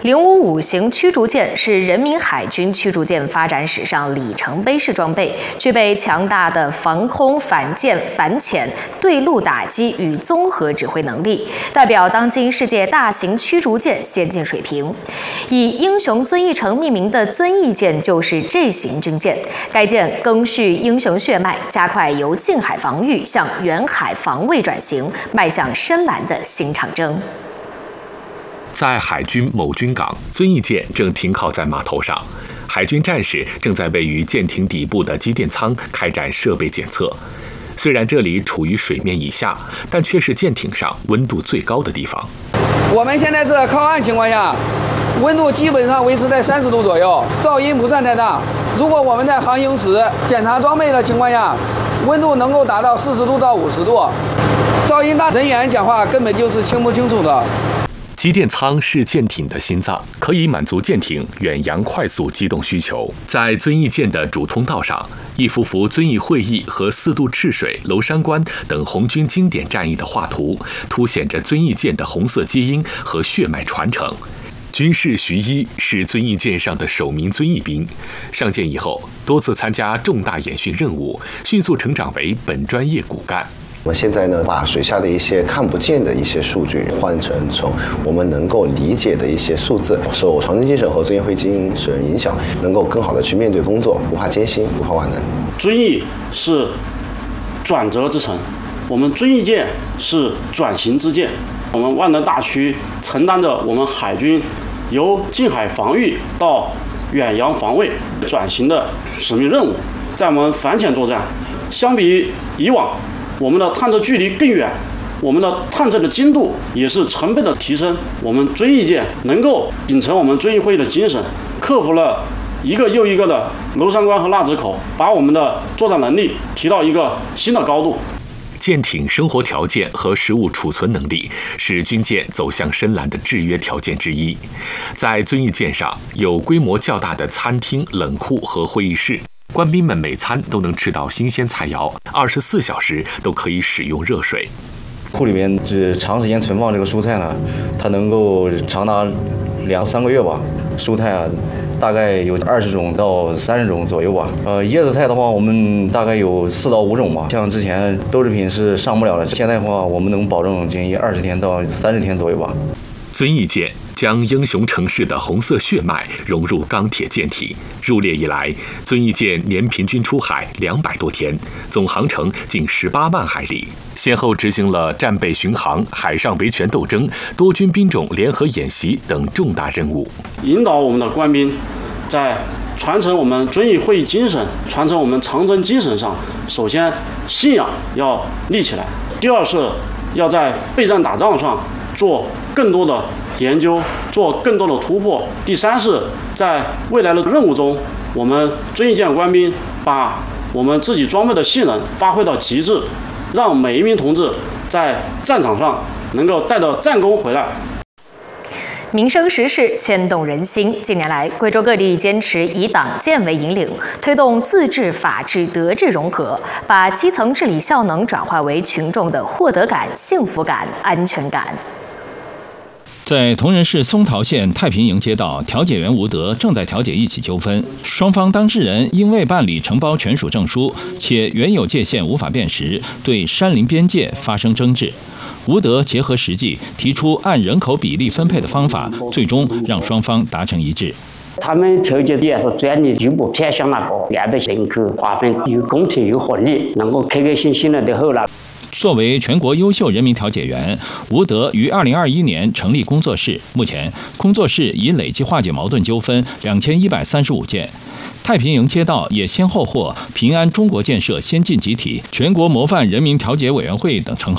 055型驱逐舰是人民海军驱逐舰发展史上里程碑式装备，具备强大的防空、反舰、反潜、对陆打击与综合指挥能力，代表当今世界大型驱逐舰先进水平。以英雄遵义城命名的遵义舰就是这型军舰。该舰赓续英雄血脉，加快由近海防御向远海防卫转型，迈向深蓝的新长征。 在海军某军港，遵义舰正停靠在码头上，海军战士正在位于舰艇底部的机电舱开展设备检测。虽然这里处于水面以下，但却是舰艇上温度最高的地方。 我们现在这靠岸情况下，温度基本上维持在30度左右，噪音不算太大。如果我们在航行时检查装备的情况下，温度能够达到40度到50度，噪音大，人员讲话根本就是听不清楚的。 机电舱是舰艇的心脏，可以满足舰艇远洋快速机动需求。在遵义舰的主通道上，一幅幅遵义会议和4渡赤水、娄山关等红军经典战役的画图，凸显着遵义舰的红色基因和血脉传承。军事徐一是遵义舰上的首名遵义兵，上舰以后多次参加重大演训任务，迅速成长为本专业骨干。 我们现在呢，把水下的一些看不见的一些数据换成我们能够理解的一些数字，受长征精神和遵义会精神影响，能够更好的去面对工作，不怕艰辛，不怕万难。 遵义是转折之城，我们遵义舰是转型之舰。我们万能大驱承担着我们海军由近海防御到远洋防卫转型的使命任务。在我们反潜作战，相比于以往，我们的探测距离更远，我们的探测的精度也是成倍的提升。我们遵义舰能够秉承我们遵义会议的精神，克服了一个又一个的娄山关和腊子口，把我们的作战能力提到一个新的高度。 舰艇生活条件和食物储存能力是军舰走向深蓝的制约条件之一。在遵义舰上有规模较大的餐厅、冷库和会议室。官兵们每餐都能吃到新鲜菜肴，24小时都可以使用热水。 库里面是长时间存放这个蔬菜呢，它能够长达2、3个月吧。蔬菜啊，大概有20种到30种左右吧。叶子菜的话，我们大概有4到5种吧。像之前豆制品是上不了的，现在的话，我们能保证经营20天到30天左右吧。 遵义舰将英雄城市的红色血脉融入钢铁舰体。入列以来，遵义舰年平均出海200多天，总航程近18万海里，先后执行了战备巡航、海上维权斗争、多军兵种联合演习等重大任务， 引导我们的官兵在传承我们遵义会议精神、传承我们长征精神上，首先信仰要立起来，第二是要在备战打仗上做更多的研究，做更多的突破。第三是在未来的任务中，我们遵义舰官兵把我们自己装备的性能发挥到极致，让每一名同志在战场上能够带着战功回来。 民生时事牵动人心。近年来，贵州各地坚持以党建为引领，推动自治、法治、德治融合，把基层治理效能转化为群众的获得感、幸福感、安全感。 在铜仁市松桃县太平营街道，调解员吴德正在调解一起纠纷，双方当事人因未办理承包权属证书，且原有界限无法辨识，对山林边界发生争执。吴德结合实际，提出按人口比例分配的方法，最终让双方达成一致。 他们调解也是专利又不偏向那个按照人口划分，又公平又合理，能够开开心心的就好了。 作为全国优秀人民调解员，吴德于2021年成立工作室，目前工作室已累计化解矛盾纠纷2135件。太平营街道也先后获平安中国建设先进集体、全国模范人民调解委员会等称号。